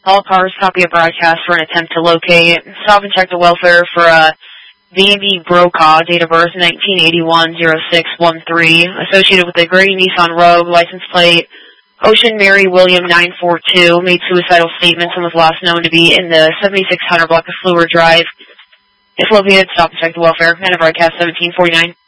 All cars copy a broadcast for an attempt to locate. Stop and check the welfare for V&B Brokaw, date of birth 1981-0613, associated with the gray Nissan Rogue, license plate Ocean Mary William 942, made suicidal statements and was last known to be in the 7600 block of Fluor Drive. If located, stop and check the welfare. Man of broadcast 1749.